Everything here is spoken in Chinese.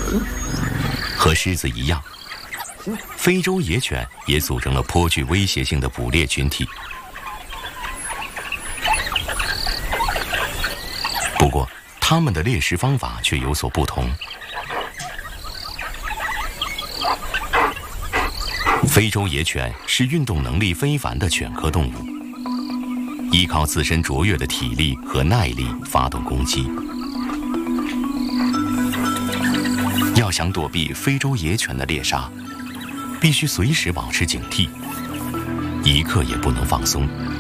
和狮子一样，非洲野犬也组成了颇具威胁性的捕猎群体。不过，它们的猎食方法却有所不同。非洲野犬是运动能力非凡的犬科动物，依靠自身卓越的体力和耐力发动攻击。要想躲避非洲野犬的猎杀，必须随时保持警惕，一刻也不能放松。